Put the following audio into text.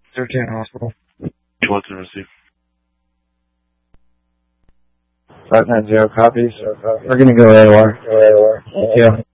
13 hospital. 212 receive. 590 copies. We're going to go AOR. Thank you.